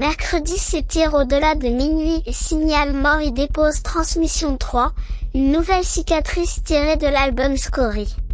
Mercredi s'étire au-delà de minuit et signale mort y dépose Transmission 3, une nouvelle cicatrice tirée de l'album Scorie.